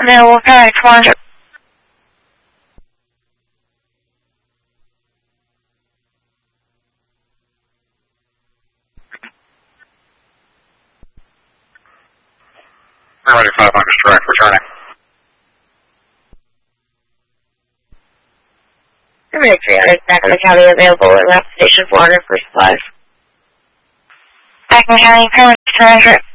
Available paramedic 400. Paramedic 500 direct, returning. Paramedic 300, back in the county, available at Route Station 400 for supplies. Back in the county, paramedic 300.